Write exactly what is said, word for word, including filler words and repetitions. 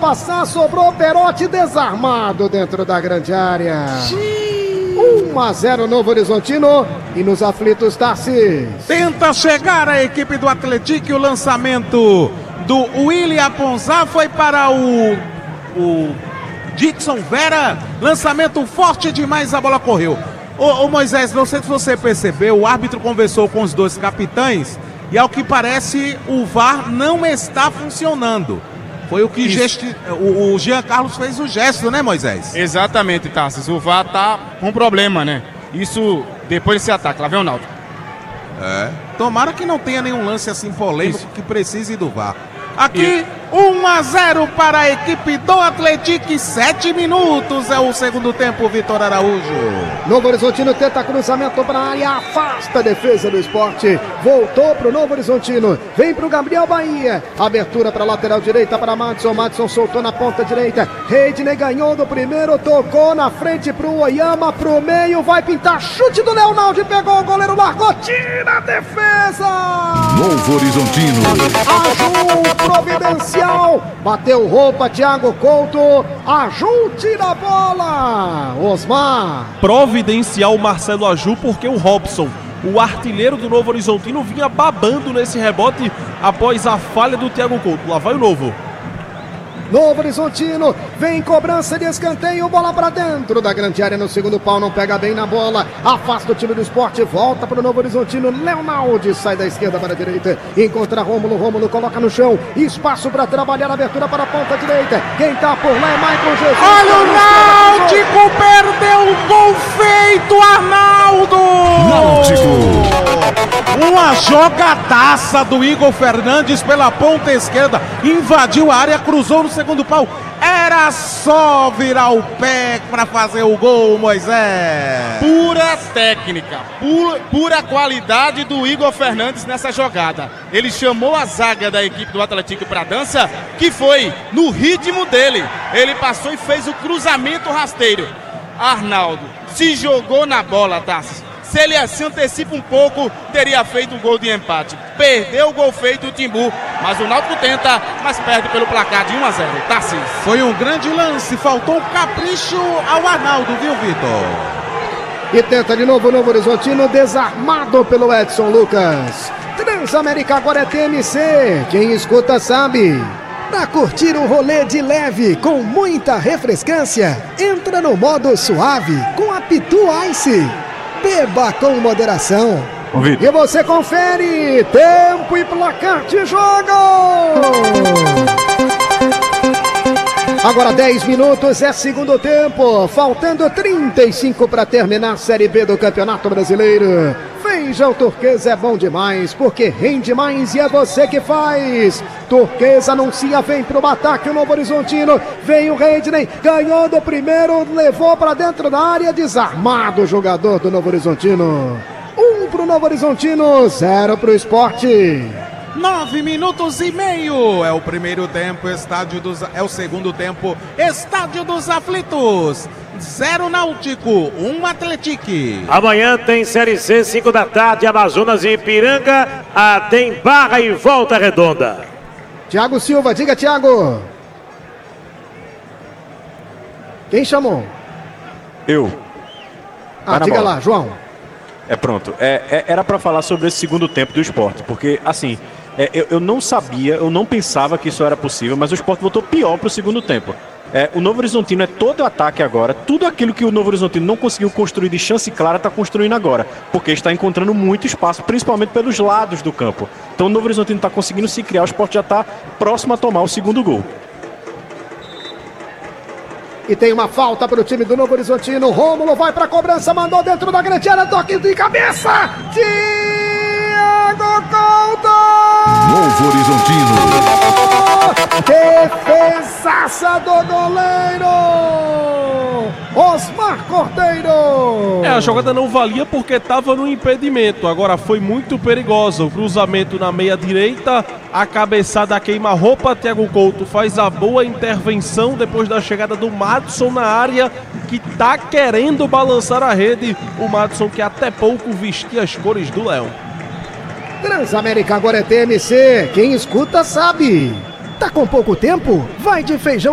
passar, sobrou Perotti desarmado dentro da grande área. um a zero Novo Horizontino e nos aflitos Tarcísio. Tenta chegar a equipe do Atlético e o lançamento do William Ponzá foi para o, o Dixon Vera. Lançamento forte demais, a bola correu. Ô, ô Moisés, não sei se você percebeu, o árbitro conversou com os dois capitães e ao que parece o V A R não está funcionando. Foi o que gesti... o, o Jean Carlos fez o gesto, né, Moisés? Exatamente, Tarcísio. O V A R tá com problema, né? Isso depois desse ataque. Lá vem o Náutico. É. Tomara que não tenha nenhum lance assim polêmico Isso. que precise do V A R. Aqui, um a zero para a equipe do Atlético, sete minutos é o segundo tempo, Vitor Araújo. Novo Horizontino tenta cruzamento para a área, afasta a defesa do Sport. Voltou para o Novo Horizontino, vem para o Gabriel Bahia. Abertura para a lateral direita para Madison. Madison soltou na ponta direita. Redney ganhou do primeiro, tocou na frente para o Oyama, para o meio, vai pintar. Chute do Leonardo, pegou o goleiro, largou, tira a defesa. Novo Horizontino. Aju providencial, bateu roupa, Thiago Couto, Aju tira a bola, Osmar. Providencial Marcelo Aju, porque o Robson, o artilheiro do Novo Horizontino, vinha babando nesse rebote após a falha do Thiago Couto. Lá vai o Novo. Novo Horizontino, vem cobrança de escanteio, bola pra dentro da grande área no segundo pau, não pega bem na bola, afasta o time do Sport, volta pro Novo Horizontino, Leonardo sai da esquerda para a direita, encontra Rômulo, Rômulo coloca no chão, espaço para trabalhar, abertura para a ponta direita, quem tá por lá é Michael Jesus. Olha o Náutico, perdeu o gol feito, Arnaldo! Náutico! Uma jogadaça do Igor Fernandes pela ponta esquerda, invadiu a área, cruzou no segundo pau, era só virar o pé para fazer o gol, Moisés. Pura técnica, pura, pura qualidade do Igor Fernandes nessa jogada. Ele chamou a zaga da equipe do Atlético para dança, que foi no ritmo dele. Ele passou e fez o cruzamento rasteiro. Arnaldo se jogou na bola, Tassi. Se ele se antecipa um pouco, teria feito um gol de empate. Perdeu o gol feito o Timbu, mas o Náutico tenta, mas perde pelo placar de um a zero. Tarcísio. Foi um grande lance, faltou um capricho ao Arnaldo, viu, Vitor? E tenta de novo o Novo Horizontino, desarmado pelo Edson Lucas. Transamérica agora é T M C, quem escuta sabe. Para curtir um rolê de leve com muita refrescância, entra no modo suave com a Pitu Ice. Beba com moderação. Convido. E você confere tempo e placar de jogo. Agora dez minutos é segundo tempo, faltando trinta e cinco para terminar a Série B do Campeonato Brasileiro. Veja, o Turquesa é bom demais, porque rende mais e é você que faz. Turquesa anuncia, vem pro ataque o Novo Horizontino, vem o Redney, ganhou do primeiro, levou para dentro da área, desarmado o jogador do Novo Horizontino. Um pro Novo Horizontino, zero pro Sport. Nove minutos e meio é o primeiro tempo, estádio dos, é o segundo tempo, estádio dos aflitos. Zero Náutico, um Atlético. Amanhã tem Série C, cinco da tarde, Amazonas e Ipiranga. Ah, tem Barra e Volta Redonda. Thiago Silva, diga, Thiago. Quem chamou? Eu. Ah, diga lá, João. É pronto. É, é, era para falar sobre esse segundo tempo do Sport, porque assim, é, eu, eu não sabia, eu não pensava que isso era possível, mas o Sport voltou pior pro segundo tempo. É, o Novo Horizontino é todo ataque agora, tudo aquilo que o Novo Horizontino não conseguiu construir de chance clara está construindo agora, porque está encontrando muito espaço, principalmente pelos lados do campo. Então o Novo Horizontino está conseguindo se criar, o Sport já está próximo a tomar o segundo gol. E tem uma falta para o time do Novo Horizontino. Rômulo vai para a cobrança, mandou dentro da grande área, toque de cabeça. Thiago Couto! Novo Horizontino. Defesaça do goleiro Osmar Cordeiro. É, a jogada não valia porque estava no impedimento. Agora foi muito perigosa. O cruzamento na meia direita, a cabeçada queima-roupa. Thiago Couto faz a boa intervenção depois da chegada do Madison na área, que tá querendo balançar a rede. O Madison que até pouco vestia as cores do Leão. Transamérica agora é T M C. Quem escuta sabe. Tá com pouco tempo? Vai de feijão